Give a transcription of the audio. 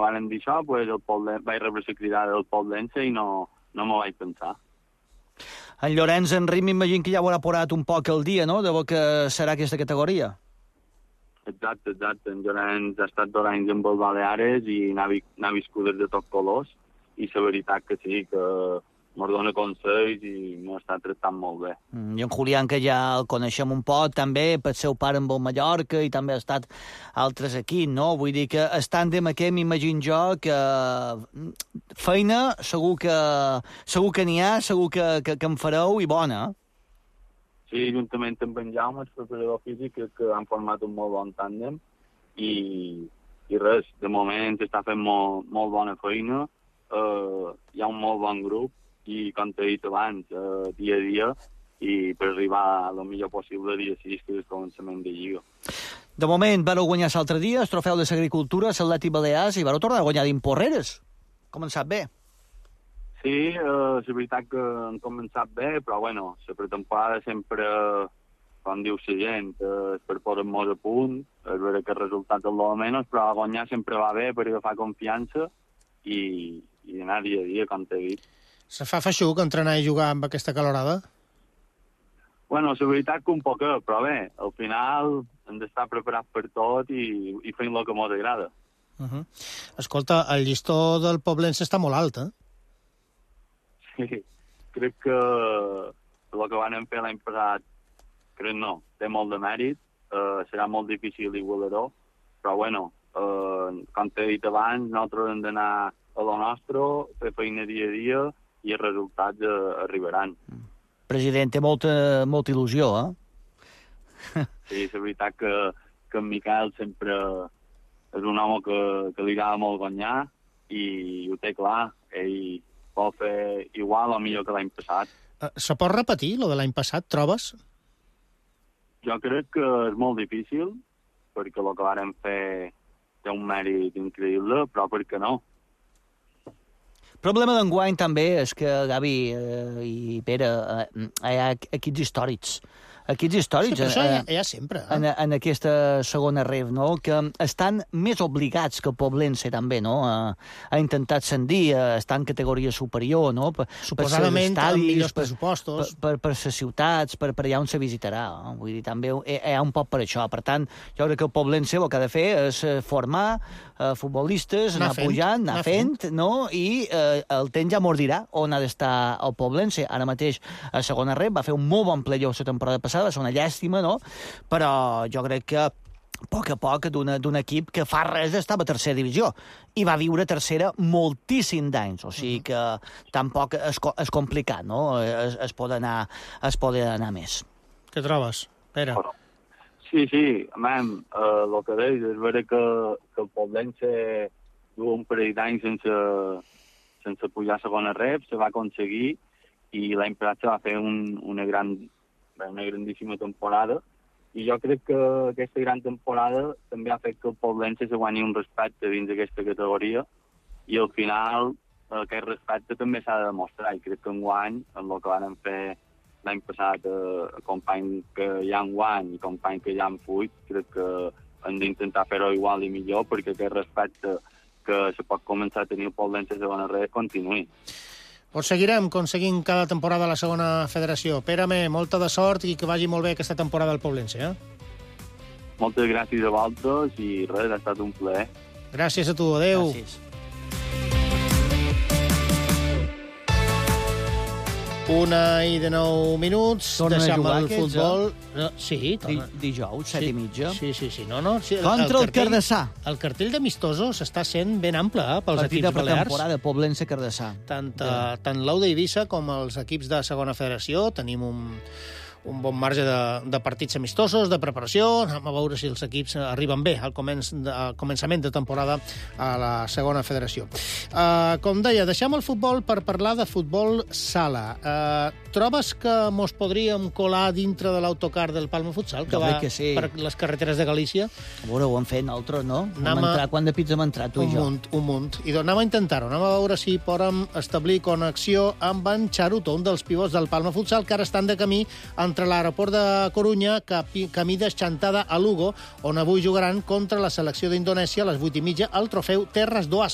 van dir això, pues, vaig rebre la cridada del Poblense i no m'ho vaig pensar. En Llorenç Enric m'imagino que ja ho haurà posat un poc el dia, no?, de lo que serà aquesta categoria. Exacte. En Llorenç ha estat 2 anys amb el Baleares i n'ha viscut des de tots colors, i la veritat que sí, que ens dona consells i m'ho està tractant molt bé. I en Julián, que ja el coneixem un poc, també, pel seu pare amb el Mallorca, i també ha estat altres equips, no? Vull dir que el tàndem aquest, m'imagino jo, que feina segur que n'hi ha, segur que en fareu, i bona. Sí, juntament amb en Jaume, el preparador físic, que han format un molt bon tàndem, i res, de moment està fent molt bona feina, hi ha un molt bon grup, i com t'he dit abans, dia a dia, i per arribar a lo millor possible dia 6, que és el començament de Lliga. De moment, vareu guanyar l'altre dia el trofeu de l'Agricultura, l'Atlètic Balears, i vareu tornar a guanyar d'Imporreres. Començat bé. Sí, és veritat que han començat bé, però bueno, la pretemporada sempre, com diu la gent, és per posar-nos a punt, és veure que el resultat és el de menys, però guanyar sempre va bé per agafar confiança i anar dia a dia, com t'he dit. Se fa feixuc entrenar i jugar amb aquesta calorada? Bueno, la veritat que un poquet, però bé, al final hem d'estar preparats per tot i fent el que ens agrada. Escolta, el llistó del Poblense està molt alt, eh? Sí, crec que el que van fer l'any passat, té molt de mèrit, serà molt difícil igualar-ho, però bueno, com t'he dit abans, nosaltres hem d'anar a lo nostre, fer feina dia a dia, i els resultats arribaran. President, té molta il·lusió, eh? Sí, és veritat que en Miquel sempre és un home que li agrada molt guanyar i ho té clar. Ell vol fer igual o millor que l'any passat. Se pot repetir, lo de l'any passat, trobes? Jo crec que és molt difícil, perquè el que vàrem fer té un mèrit increïble, però per què no? El problema d'enguany també és que, Gavi i Pere, hi ha equips històrics. Equips històrics... Sí, però això hi ha sempre. En aquesta segona ref, no?, que estan més obligats que el Poblense, també, no?, a intentar ascendir, a estar en categoria superior, no?, suposadament amb millors pressupostos. Per les ciutats, per allà on se visitarà. Vull dir, també hi ha un poc per això. Per tant, jo crec que el Poblense el que ha de fer és formar futbolistes, anar pujant, anar fent, no?, i el temps ja mos dirà on ha d'estar el Poblense. Ara mateix, a segona ref, va fer un molt bon playoff la temporada passada, va ser una llàstima, no?, però jo crec que a poc d'un equip que fa res estava a tercera divisió i va viure tercera moltíssim d'anys, o sigui que tampoc és complicat, no?, es pot anar més. Què trobes, Pere? Sí, el que deies és vera que el Poblense du un parell d'anys sense pujar a segona ref, se va aconseguir, i l'any passat se va fer una grandíssima temporada, i jo crec que aquesta gran temporada també ha fet que el Poblense se guanyi un respecte dins d'aquesta categoria, i al final aquest respecte també s'ha de demostrar, i crec que enguany, en el que van fer l'any passat, companys que hi ha enguany i companys que hi ha en fuit, crec que hem d'intentar fer-ho igual i millor, perquè aquest respecte que se pot començar a tenir el Poblense a segona ref continuï. Doncs seguirem aconseguint cada temporada a la segona federació. Pere, molta de sort i que vagi molt bé aquesta temporada al Poblense, eh? Moltes gràcies a vosaltres i res, ha estat un plaer. Gràcies a tu, adeu. Gràcies. 1:09. Tornen a jugar el futbol. Sí, dijous, 7:30. Sí. No. Sí, contra el Cardassà. El cartell d'amistosos està sent ben ample pels Partit equips de balears. pretemporada, Poblense-Cardassà. Tant l'Auda Eivissa com els equips de segona federació tenim un bon marge de partits amistosos, de preparació. Anem a veure si els equips arriben bé al començament de temporada a la segona federació. Com deia, deixem el futbol per parlar de futbol sala. Trobes que mos podríem colar dintre de l'autocar del Palma Futsal, que va per les carreteres de Galícia? A veure, ho hem fet nosaltres, no? Quant de pits hem entrat, tu i jo? Un munt. I doncs anem a intentar-ho. Anem a veure si podem establir connexió amb en Charuto, un dels pivots del Palma Futsal, que ara estan de camí entre l'aeroport de Corunya, camí d'Exantada a Lugo, on avui jugaran contra la selecció d'Indonèsia a les 8:30 al trofeu Terres do Aço.